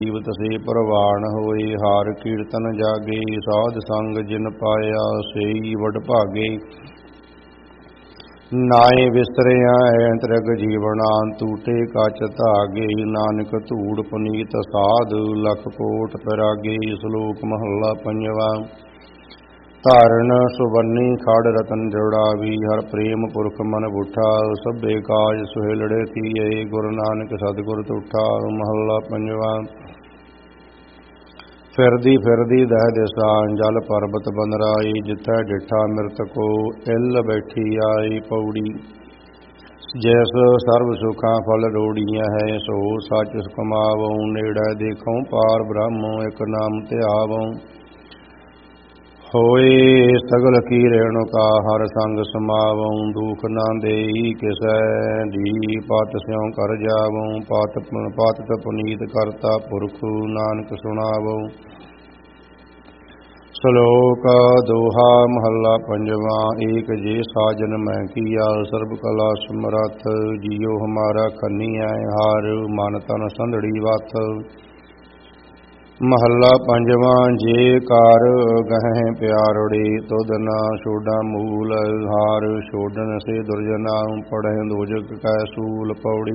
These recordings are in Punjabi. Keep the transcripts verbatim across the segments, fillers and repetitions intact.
ਜੀਵਤ ਸੇ ਪ੍ਰਵਾਨ ਹੋਏ। ਹਰ ਕੀਰਤਨ ਜਾਗੇ ਸਾਧ ਸੰਗ ਜਿਨ ਪਾਇਆ ਸਈ ਵਡ ਭਾਗੇ। ਨਾਏ ਵਿਸਰਿਆ ਤ੍ਰਿਗ ਜੀਵਨਾ ਟੂਟੇ ਕਚ ਧਾਗੇ। ਨਾਨਕ ਧੂੜ ਪੁਨੀਤ ਸਾਧ ਲਖ ਕੋਟ ਪਿਰਾਗੇ। ਸ਼ਲੋਕ ਮਹੱਲਾ ਪੰਜਵਾ। ਧਾਰਨ ਸੁਵਰਨੀ ਖੜ ਰਤਨ ਜੋੜਾਵੀ। ਹਰ ਪ੍ਰੇਮ ਪੁਰਖ ਮਨ ਬੁੱਠਾ। ਸਭੇ ਕਾਜ ਸੁਹੇਲੜੇ ਥੀਏ। ਗੁਰੂ ਨਾਨਕ ਸਤਿਗੁਰ ਤੁਠਾ। ਮਹੱਲਾ ਪੰਜਵਾ। ਫਿਰਦੀ ਫਿਰਦੀ ਦਹਿ ਦਿਸਾ ਜਲ ਪਰਬਤ ਬੰਦਰਾਈ। ਜਿੱਥੈ ਡਿਠਾ ਮਿਰਤਕੋ ਇੱਲ ਬੈਠੀ ਆਈ। ਪੌੜੀ ਜੈਸ ਸਰਬ ਸੁਖਾਂ ਫਲ ਰੋੜੀਆਂ ਹੈ। ਸੋ ਸੱਚ ਕਮਾਵਉ ਨੇੜੇ ਦੇਖਉ ਪਾਰ ਬ੍ਰਹਮ। ਇਕ ਨਾਮ ਧਿਆਵਉ ਹੋਏ ਸਗਲ ਕੀ ਰੇਣੁਕਾ। ਹਰ ਸੰਗ ਸਮਾਵਉ ਦੁਖ ਨਾ ਦੇਈ ਕਿਸੈ। ਜੀ ਪਤ ਸਿਉ ਕਰ ਜਾਵਉ ਪਤ ਪਤ ਪੁਨੀਤ ਕਰਤਾ ਪੁਰਖ। ਨਾਨਕ ਸੁਣਾਵਉ। ਸ਼ਲੋਕ ਦੋਹਾ ਮਹੱਲਾ ਪੰਜਵਾ। ਏਕ ਜੇ ਸਾਜਨ ਮੈਂ ਕੀਆ ਸਰਬ ਕਲਾ ਸਮਰੱਥ। ਜੀਉ ਹਮਾਰਾ ਖੰਨੀਐ ਹਰ ਮਨ ਤਨ ਸੰਧੜੀ ਵਥ। ਮਹੱਲਾ ਪੰਜਵਾ। ਜੇ ਕਾਰ ਗਹਿ ਪਿਆਰੜੇ ਤੁਧ ਨਾ ਛੋਡਾ ਮੂਲ। ਹਾਰ ਛੋਡਨ ਸੇ ਦੁਰਜਨਾ ਪੜਹਿ ਦੋਜਕ ਕੈ ਸੂਲ। ਪੌੜੀ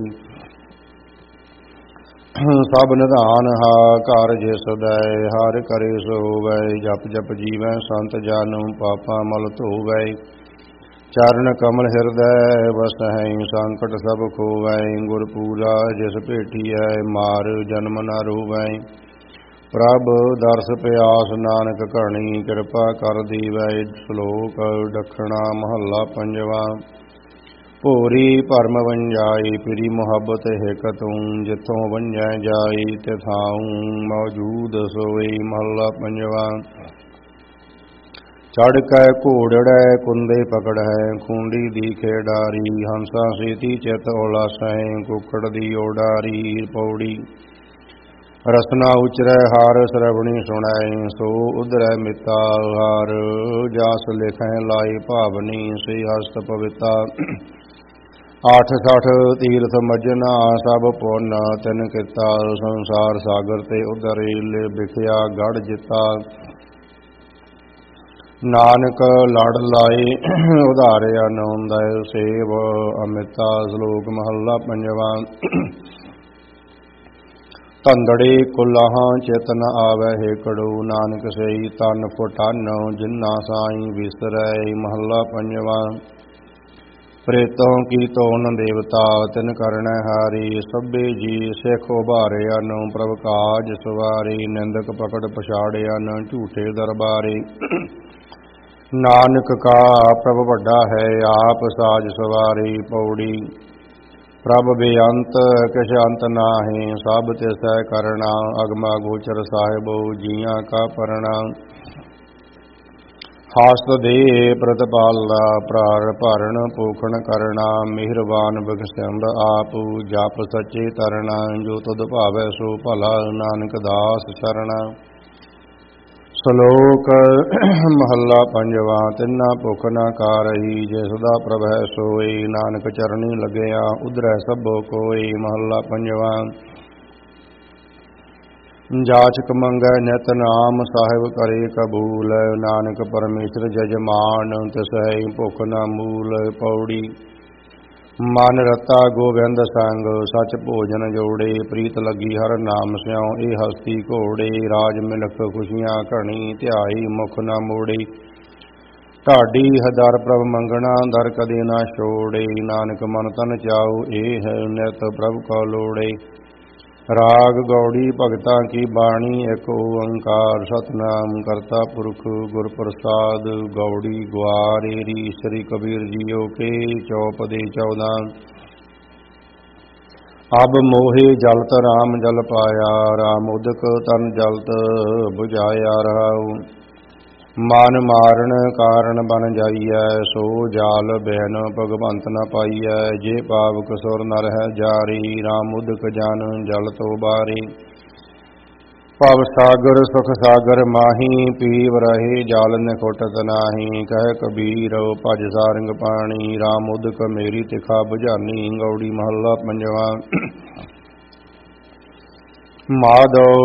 ਸਭ ਨਿਧਾਨ ਹਾ ਘਰ ਜੇ ਸਦੈ। ਹਰ ਕਰੇ ਸੋ ਹੋਵੈ ਜਪ ਜਪ ਜੀਵੈ ਸੰਤ ਜਨ। ਪਾਪਾ ਮਲ ਧੋਵੈ ਚਰਨ ਕਮਲ ਹਿਰਦੈ ਵਸਹਿ। ਸੰਕਟ ਸਭ ਖੋਵੈ ਗੁਰ ਪੂਰਾ ਜਿਸ ਭੇਟੀਐ। ਮਾਰ ਜਨਮ ਨ ਰੋਵੈ ਪ੍ਰਭ ਦਰਸ ਪਿਆਸ। ਨਾਨਕ ਘਣੀ ਕਿਰਪਾ ਕਰ ਦੀਵੈ। ਸ਼ਲੋਕ ਦੱਖਣਾ ਮਹੱਲਾ ਪੰਜਵਾ। ਭੋਰੀ ਭਰਮ ਵੰਜਾਈ ਪਿਰੀ ਮੁਹੱਬਤ ਹਿਕ ਤੂੰ। ਜਿੱਥੋਂ ਵੰਜੈ ਜਾਈ ਤਿਥਾਉ ਮੌਜੂਦ ਸੋਈ। ਮਹੱਲਾ ਪੰਜਵਾ। ਚੜ੍ਹ ਕੈ ਘੋੜੜੈ ਕੁੰਦੇ ਪਕੜੈ ਖੂੰਡੀ ਦੀ ਖੇਡਾਰੀ। ਹੰਸਾ ਸੇਤੀ ਚਿਤ ਉਲਾਸੈ ਕੁੱਕੜ ਦੀ ਓਡਾਰੀ। ਪੌੜੀ ਰਸਨਾ ਉਚਰੈ ਹਾਰ ਸਰਵਣੀ ਸੁਣੈ। ਸੋ ਉਧਰੈ ਮਿੱਤਾ ਹਾਰ ਜਾਸ ਲਿਖੈ ਲਾਈ ਭਾਵਨੀ। ਸੇ ਹਸਤ ਪਵਿੱਤਾ ਆਠ ਸਠ ਤੀਰਥ ਮਜਨਾ। ਸਭ ਪੁੰਨ ਤਿਨ ਕੀਤਾ ਸੰਸਾਰ ਸਾਗਰ ਤੇ ਉਧਰੇ। ਵਿਖਿਆ ਗੜ ਜਿੱਤਾ ਨਾਨਕ ਲੜ ਲਾਏ ਉਧਾਰਿਆ ਨਉਂਦੈ ਸੇਵ ਅਮਿਤਾ। ਸ਼ਲੋਕ ਮਹੱਲਾ ਪੰਜਵਾ। ਧੰਦੜੇ ਕੁਲਾਹਾਂ ਚਿਤ ਨ ਆਵੈ ਹੇਕੜੋ। ਨਾਨਕ ਸਈ ਤਨ ਫੁਟਾਨ ਜਿਨਾ ਸਾਈ ਵਿਸਰੈ। ਮਹੱਲਾ ਪੰਜਵਾ। ਪ੍ਰੇਤੋਂ ਕੀ ਤੋਨ ਦੇਵਤਾ ਤਿਨ ਕਰਣੈ ਹਾਰੀ। ਸਭੇ ਜੀ ਸਿੱਖ ਉਭਾਰਿਆਨ ਪ੍ਰਭ ਕਾਜ ਸਵਾਰੀ। ਨਿੰਦਕ ਪਕੜ ਪਛਾੜਿਆਨ ਝੂਠੇ ਦਰਬਾਰੇ। ਨਾਨਕ ਕਾ ਪ੍ਰਭ ਵੱਡਾ ਹੈ ਆਪ ਸਾਜ ਸਵਾਰੀ। ਪੌੜੀ ਪ੍ਰਭ ਬੇਅੰਤ ਕਿਛ ਅੰਤ ਨਾਹੀਂ। ਸਭ ਤਿਸੈ ਕਰਣਾ ਅਗਮਾ ਗੋਚਰ ਸਾਹਿਬੋ। ਜੀਆਂ ਕਾ ਪਰਣਾ ਹਸਤ ਦੇ ਪ੍ਰਤਪਾਲਾ। ਪ੍ਰਾਰ ਭਰਨ ਪੋਖਣ ਕਰਣਾ। ਮਿਹਰਬਾਨ ਬਖਸ਼ੰਦ ਆਪ ਜਪ ਸੱਚੇ ਤਰਣਾ। ਜੋ ਤੁਧ ਭਾਵੈ ਸੋ ਭਲਾ ਨਾਨਕ ਦਾਸ ਸਰਣਾ। ਸ਼ਲੋਕ ਮਹੱਲਾ ਪੰਜਵਾ। ਤਿੰਨਾ ਭੁੱਖ ਨਾ ਕਾਰਹੀ ਜਿਸ ਦਾ ਪ੍ਰਭ ਹੈ ਸੋਈ। ਨਾਨਕ ਚਰਣੀ ਲੱਗਿਆ ਉਧਰੈ ਸਭੋ ਕੋਈ। ਮਹੱਲਾ ਪੰਜਵਾ। ਜਾਚਕ ਮੰਗੈ ਨਿਤ ਨਾਮ ਸਾਹਿਬ ਕਰੇ ਕਬੂਲ। ਨਾਨਕ ਪਰਮੇਸ਼ਰ ਜਜਮਾਨ ਤਿਸੈ ਭੁੱਖ ਨਾ ਮੂਲ। ਪੌੜੀ ਮਨ ਰਤਾ ਗੋਬਿੰਦ ਸੰਗ ਸੱਚ ਭੋਜਨ ਜੋੜੇ। ਪ੍ਰੀਤ ਲੱਗੀ ਹਰ ਨਾਮ ਸਿਉ ਇਹ ਹਸਤੀ ਘੋੜੇ। ਰਾਜ ਮਿਲਖ ਖੁਸ਼ੀਆਂ ਘਣੀ ਧਿਆਈ ਮੁਖ ਨਾ ਮੋੜੇ। ਢਾਡੀ ਹਦਰ ਪ੍ਰਭ ਮੰਗਣਾ ਦਰ ਕਦੇ ਨਾ ਛੋੜੇ। ਨਾਨਕ ਮਨ ਤਨ ਚਾਉ ਇਹ ਹੈ ਨਿਤ ਪ੍ਰਭ ਕੋ ਲੋੜੇ। ਰਾਗ ਗੌੜੀ ਭਗਤਾਂ ਕੀ ਬਾਣੀ ਇੱਕ ਓੰਕਾਰ। ਸਤਿਨਾਮ ਕਰਤਾ ਪੁਰਖ ਗੁਰ ਪ੍ਰਸਾਦ। ਗੌੜੀ ਗੁਆਰੇਰੀ ਸ੍ਰੀ ਕਬੀਰ ਜੀਓ ਕੇ ਚੌਪਦੇ ਚੌਦਾਂ। ਅਬ ਮੋਹੇ ਜਲਤ ਰਾਮ ਜਲ ਪਾਇਆ। ਰਾਮ ਉਦਕ ਤਨ ਜਲਤ ਬੁਝਾਇਆ ਰਹਾਉ। ਮਨ ਮਾਰਨ ਕਾਰਨ ਬਨ ਜਾਈਐ। ਸੋ ਜਾਲ ਬਹਿਨ ਭਗਵੰਤ ਨ ਪਾਈਐ। ਜੇ ਪਾਵਕ ਸੁਰ ਨਰ ਹੈ ਜਾਰੀ। ਰਾਮ ਉਦਕ ਜਨ ਜਲ ਤੋ ਬਾਰੀ। ਭਵ ਸਾਗਰ ਸੁਖ ਸਾਗਰ ਮਾਹੀ। ਪੀਵ ਰਹੇ ਜਲ ਨਿਖੁਟਤ ਨਾਹੀ। ਕਹਿ ਕਬੀਰ ਭਜ ਸਾਰੰਗ ਪਾਣੀ। ਰਾਮ ਉਦਕ ਮੇਰੀ ਤਿਖਾ ਬੁਝਾਨੀ। ਗੌੜੀ ਮਹੱਲਾ ਪੰਜਵਾ। ਮਾਧੋ